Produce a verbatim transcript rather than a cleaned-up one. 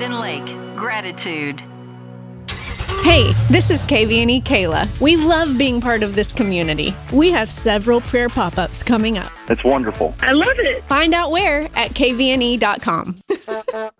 Hidden Lake. Gratitude. Hey, this is K V N E Kayla. We love being part of this community. We have several prayer pop-ups coming up. That's wonderful. I love it. Find out where at K V N E dot com.